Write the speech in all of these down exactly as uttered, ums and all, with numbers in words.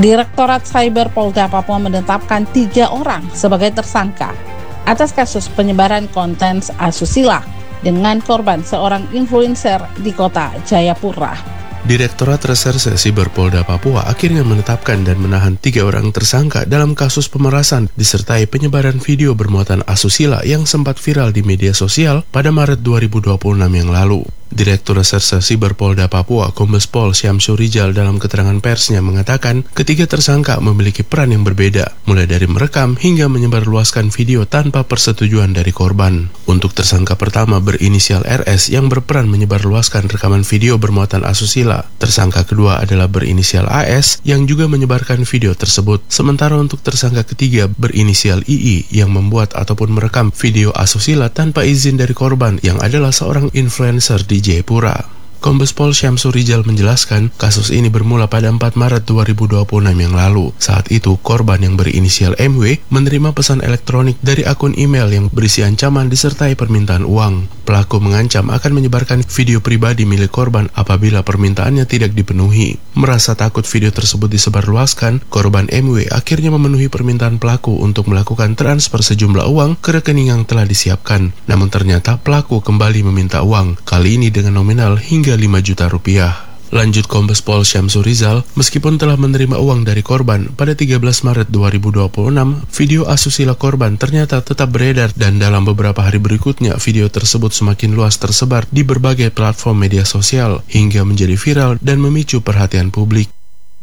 Direktorat Cyber Polda Papua menetapkan tiga orang sebagai tersangka atas kasus penyebaran konten asusila dengan korban seorang influencer di kota Jayapura. Direktorat Reserse Siber Polda Papua akhirnya menetapkan dan menahan tiga orang tersangka dalam kasus pemerasan disertai penyebaran video bermuatan asusila yang sempat viral di media sosial pada Maret dua ribu dua puluh enam yang lalu. Direktur Reserse Siber Polda Papua, Kombes Pol Syamsu Rijal dalam keterangan persnya mengatakan ketiga tersangka memiliki peran yang berbeda, mulai dari merekam hingga menyebarluaskan video tanpa persetujuan dari korban. Untuk tersangka pertama berinisial R S yang berperan menyebarluaskan rekaman video bermuatan asusila. Tersangka kedua adalah berinisial A S yang juga menyebarkan video tersebut. Sementara untuk tersangka ketiga berinisial I I yang membuat ataupun merekam video asusila tanpa izin dari korban yang adalah seorang influencer di Jayapura. Kombes Pol Syamsu Rijal menjelaskan kasus ini bermula pada empat Maret dua ribu dua puluh enam yang lalu. Saat itu korban yang berinisial M W menerima pesan elektronik dari akun email yang berisi ancaman disertai permintaan uang. Pelaku mengancam akan menyebarkan video pribadi milik korban apabila permintaannya tidak dipenuhi. Merasa takut video tersebut disebarluaskan, korban M W akhirnya memenuhi permintaan pelaku untuk melakukan transfer sejumlah uang ke rekening yang telah disiapkan. Namun ternyata pelaku kembali meminta uang, kali ini dengan nominal hingga lima juta rupiah. Lanjut Kombes Pol Syamsu Rijal, meskipun telah menerima uang dari korban pada tiga belas Maret dua ribu dua puluh enam, video asusila korban ternyata tetap beredar dan dalam beberapa hari berikutnya video tersebut semakin luas tersebar di berbagai platform media sosial hingga menjadi viral dan memicu perhatian publik.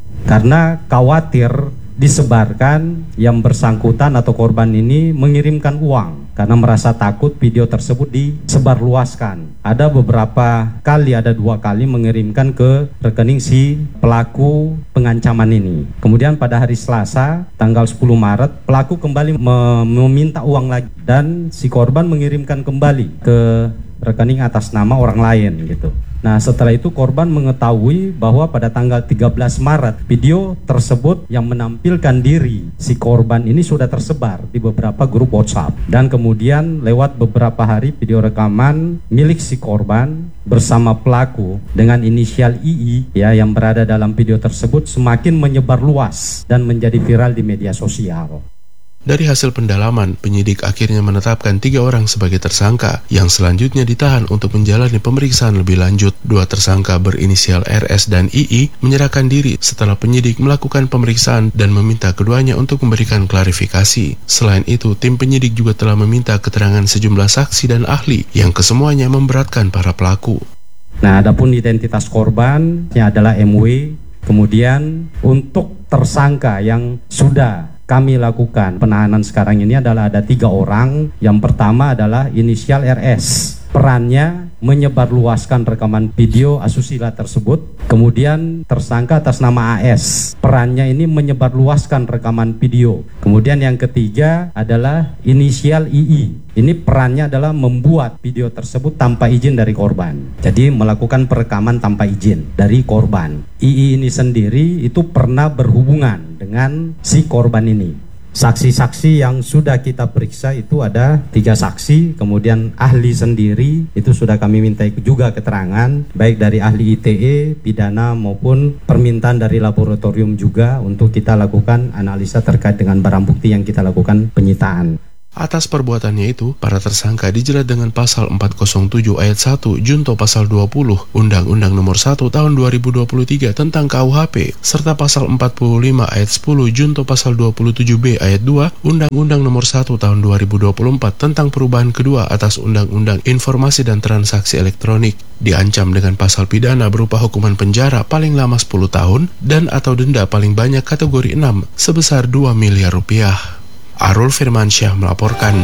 Karena khawatir disebarkan yang bersangkutan atau korban ini mengirimkan uang karena merasa takut video tersebut disebarluaskan. Ada beberapa kali, ada dua kali mengirimkan ke rekening si pelaku pengancaman ini. Kemudian pada hari Selasa tanggal sepuluh Maret pelaku kembali meminta uang lagi dan si korban mengirimkan kembali ke rekening atas nama orang lain gitu. Nah, setelah itu korban mengetahui bahwa pada tanggal tiga belas Maret video tersebut yang menampilkan diri si korban ini sudah tersebar di beberapa grup WhatsApp. Dan kemudian lewat beberapa hari video rekaman milik si korban bersama pelaku dengan inisial I I ya yang berada dalam video tersebut semakin menyebar luas dan menjadi viral di media sosial. Dari hasil pendalaman, penyidik akhirnya menetapkan tiga orang sebagai tersangka yang selanjutnya ditahan untuk menjalani pemeriksaan lebih lanjut. Dua tersangka berinisial R S dan I I menyerahkan diri setelah penyidik melakukan pemeriksaan dan meminta keduanya untuk memberikan klarifikasi. Selain itu, tim penyidik juga telah meminta keterangan sejumlah saksi dan ahli yang kesemuanya memberatkan para pelaku. Nah, adapun identitas korban yang adalah M W. Kemudian untuk tersangka yang sudah kami lakukan penahanan sekarang ini adalah ada tiga orang. Yang pertama adalah inisial R S. Perannya menyebarluaskan rekaman video asusila tersebut. Kemudian tersangka atas nama A S. Perannya ini menyebarluaskan rekaman video. Kemudian yang ketiga adalah inisial I I. Ini perannya adalah membuat video tersebut tanpa izin dari korban. Jadi melakukan perekaman tanpa izin dari korban. I I ini sendiri itu pernah berhubungan dengan si korban ini. Saksi-saksi yang sudah kita periksa itu ada tiga saksi, kemudian ahli sendiri itu sudah kami minta juga keterangan, baik dari ahli I T E, pidana maupun permintaan dari laboratorium juga untuk kita lakukan analisa terkait dengan barang bukti yang kita lakukan penyitaan. Atas perbuatannya itu, para tersangka dijerat dengan pasal empat nol tujuh ayat satu junto pasal dua puluh Undang-Undang Nomor satu Tahun dua ribu dua puluh tiga tentang K U H P serta pasal empat puluh lima ayat sepuluh junto pasal dua puluh tujuh B ayat dua Undang-Undang Nomor satu Tahun dua ribu dua puluh empat tentang perubahan kedua atas Undang-Undang Informasi dan Transaksi Elektronik. Diancam dengan pasal pidana berupa hukuman penjara paling lama sepuluh tahun dan atau denda paling banyak kategori enam sebesar dua miliar rupiah. Arul Firmansyah melaporkan.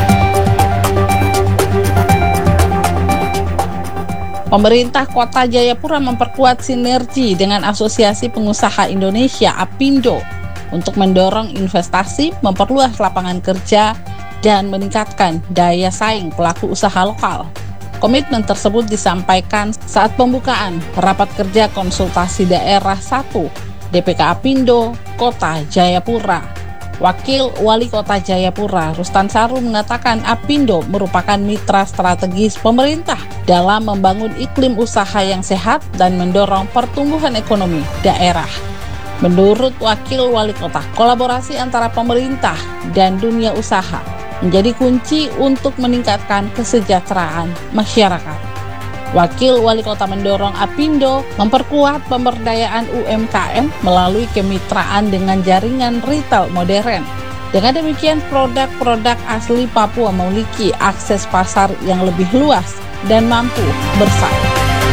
Pemerintah Kota Jayapura memperkuat sinergi dengan Asosiasi Pengusaha Indonesia (APindo) untuk mendorong investasi, memperluas lapangan kerja, dan meningkatkan daya saing pelaku usaha lokal. Komitmen tersebut disampaikan saat pembukaan Rapat Kerja Konsultasi Daerah satu D P K APindo Kota Jayapura. Wakil Wali Kota Jayapura, Rustan Saru, mengatakan APindo merupakan mitra strategis pemerintah dalam membangun iklim usaha yang sehat dan mendorong pertumbuhan ekonomi daerah. Menurut Wakil Wali Kota, kolaborasi antara pemerintah dan dunia usaha menjadi kunci untuk meningkatkan kesejahteraan masyarakat. Wakil Wali Kota mendorong Apindo memperkuat pemberdayaan U M K M melalui kemitraan dengan jaringan retail modern. Dengan demikian, produk-produk asli Papua memiliki akses pasar yang lebih luas dan mampu bersaing.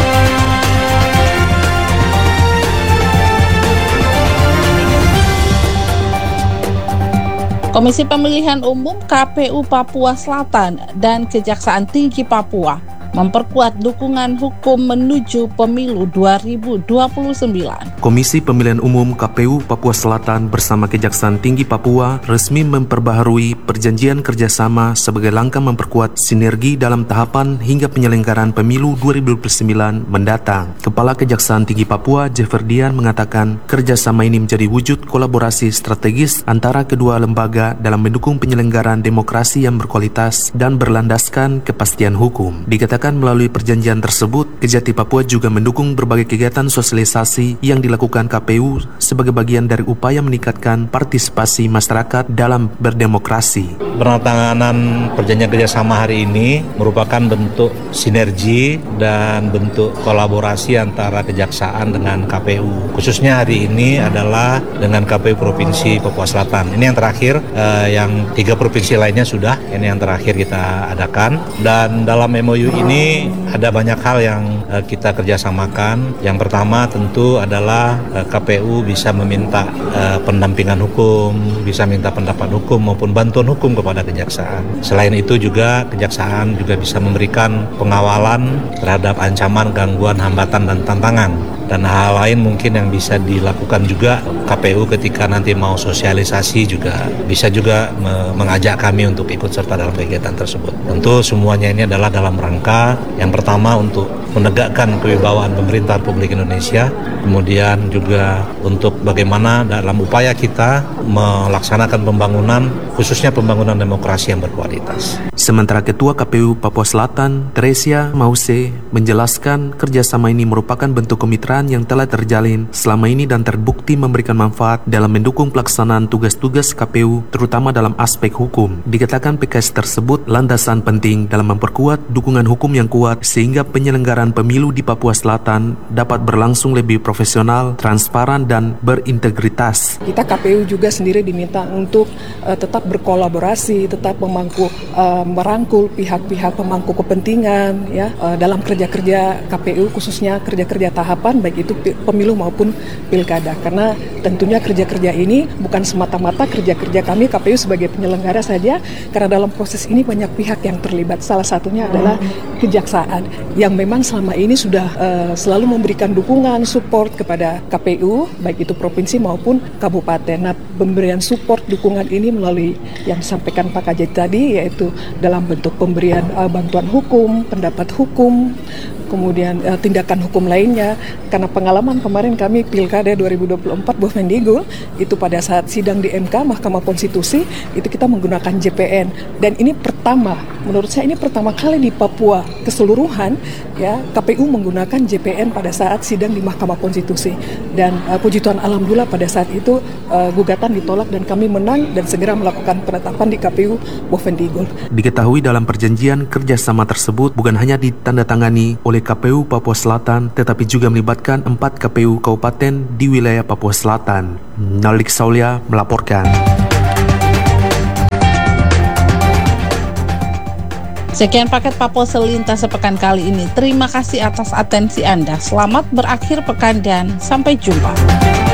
Komisi Pemilihan Umum K P U Papua Selatan dan Kejaksaan Tinggi Papua memperkuat dukungan hukum menuju pemilu dua ribu dua puluh sembilan. Komisi Pemilihan Umum K P U Papua Selatan bersama Kejaksaan Tinggi Papua resmi memperbaharui perjanjian kerjasama sebagai langkah memperkuat sinergi dalam tahapan hingga penyelenggaraan pemilu dua ribu dua puluh sembilan mendatang. Kepala Kejaksaan Tinggi Papua, Jefferdian, mengatakan kerjasama ini menjadi wujud kolaborasi strategis antara kedua lembaga dalam mendukung penyelenggaraan demokrasi yang berkualitas dan berlandaskan kepastian hukum. Dikatakan melalui perjanjian tersebut, Kejati Papua juga mendukung berbagai kegiatan sosialisasi yang dilakukan K P U sebagai bagian dari upaya meningkatkan partisipasi masyarakat dalam berdemokrasi. Penandatanganan perjanjian kerjasama hari ini merupakan bentuk sinergi dan bentuk kolaborasi antara Kejaksaan dengan K P U. Khususnya hari ini adalah dengan K P U Provinsi Papua Selatan. Ini yang terakhir, eh, yang tiga provinsi lainnya sudah, ini yang terakhir kita adakan. Dan dalam M O U ini Ini ada banyak hal yang uh, kita kerjasamakan. Yang pertama tentu adalah uh, K P U bisa meminta uh, pendampingan hukum, bisa minta pendapat hukum maupun bantuan hukum kepada Kejaksaan. Selain itu juga Kejaksaan juga bisa memberikan pengawalan terhadap ancaman, gangguan, hambatan, dan tantangan. Dan hal lain mungkin yang bisa dilakukan juga K P U ketika nanti mau sosialisasi juga bisa juga me- mengajak kami untuk ikut serta dalam kegiatan tersebut. Tentu semuanya ini adalah dalam rangka yang pertama untuk menegakkan kewibawaan pemerintah Republik Indonesia, kemudian juga untuk bagaimana dalam upaya kita melaksanakan pembangunan, khususnya pembangunan demokrasi yang berkualitas. Sementara Ketua K P U Papua Selatan, Teresia Mause, menjelaskan kerjasama ini merupakan bentuk kemitraan yang telah terjalin selama ini dan terbukti memberikan manfaat dalam mendukung pelaksanaan tugas-tugas K P U, terutama dalam aspek hukum. Dikatakan P K S tersebut landasan penting dalam memperkuat dukungan hukum yang kuat sehingga penyelenggaraan pemilu di Papua Selatan dapat berlangsung lebih profesional, transparan, dan berintegritas. Kita K P U juga sendiri diminta untuk uh, tetap berkolaborasi, tetap memangku, uh, merangkul pihak-pihak pemangku kepentingan ya uh, dalam kerja-kerja K P U, khususnya kerja-kerja tahapan baik itu pemilu maupun pilkada. Karena tentunya kerja-kerja ini bukan semata-mata kerja-kerja kami K P U sebagai penyelenggara saja, karena dalam proses ini banyak pihak yang terlibat. Salah satunya adalah Kejaksaan yang memang selama ini sudah uh, selalu memberikan dukungan, support kepada K P U, baik itu provinsi maupun kabupaten. Nah, pemberian support dukungan ini melalui yang disampaikan Pak Kajati tadi, yaitu dalam bentuk pemberian uh, bantuan hukum, pendapat hukum, kemudian uh, tindakan hukum lainnya. Karena pengalaman kemarin kami Pilkada dua ribu dua puluh empat Bovendigul, itu pada saat sidang di M K, Mahkamah Konstitusi, itu kita menggunakan J P N. Dan ini pertama, menurut saya ini pertama kali di Papua keseluruhan ya K P U menggunakan J P N pada saat sidang di Mahkamah Konstitusi. Dan uh, puji Tuhan alhamdulillah pada saat itu uh, gugatan ditolak dan kami menang dan segera melakukan penetapan di K P U Bovendigul. Diketahui dalam perjanjian kerjasama tersebut bukan hanya ditandatangani oleh K P U Papua Selatan, tetapi juga melibatkan empat K P U kabupaten di wilayah Papua Selatan. Nalik Saulia melaporkan. Sekian paket Papua Selintas sepekan kali ini. Terima kasih atas atensi Anda. Selamat berakhir pekan dan sampai jumpa.